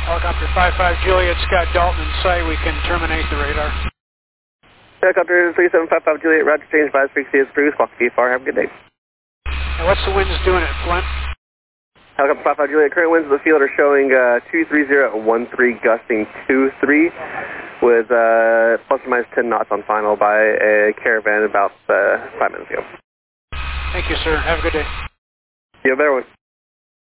Helicopter 55 Juliet, Scott Dalton in sight. We can terminate the radar. Helicopter 3755 Juliet, roger, change by frequency is Bruce, walk VFR, have a good day. And what's the winds doing at Flint? Helicopter 55 Juliet, current winds of the field are showing 230 at 13, gusting 23, with plus or minus 10 knots on final by a caravan about 5 minutes ago. Thank you, sir. Have a good day. You have a better one.